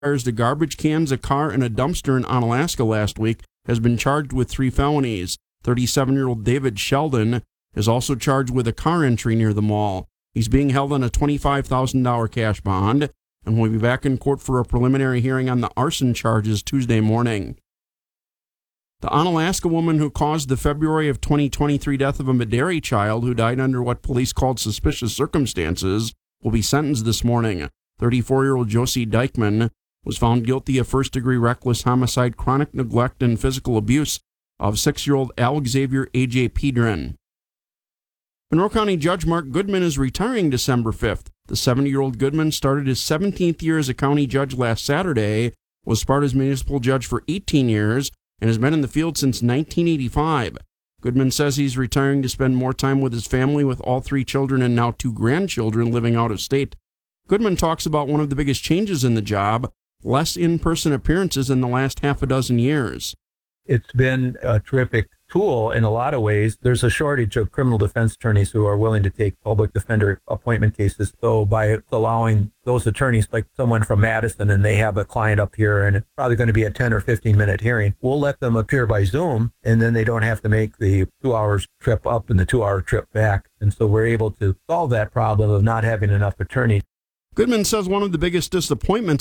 to garbage cans, a car, and a dumpster in Onalaska last week has been charged with 3 felonies. 37-year-old David Sheldon is also charged with a car entry near the mall. He's being held on a $25,000 cash bond and will be back in court for a preliminary hearing on the arson charges Tuesday morning. The Onalaska woman who caused the February of 2023 death of a Medairi child who died under what police called suspicious circumstances will be sentenced this morning. 34-year-old Josie Dykman was found guilty of first-degree reckless homicide, chronic neglect, and physical abuse of 6-year-old Al Xavier A.J. Pedron. Monroe County Judge Mark Goodman is retiring December 5th. The 70-year-old Goodman started his 17th year as a county judge last Saturday, was Sparta's municipal judge for 18 years, and has been in the field since 1985. Goodman says he's retiring to spend more time with his family, with all 3 children and now 2 grandchildren living out of state. Goodman talks about one of the biggest changes in the job, less in-person appearances in the last half a dozen years. It's been a terrific tool in a lot of ways. There's a shortage of criminal defense attorneys who are willing to take public defender appointment cases. So by allowing those attorneys, like someone from Madison, and they have a client up here and it's probably going to be a 10 or 15-minute hearing, we'll let them appear by Zoom, and then they don't have to make the 2 hours trip up and the 2-hour trip back. And so we're able to solve that problem of not having enough attorneys. Goodman says one of the biggest disappointments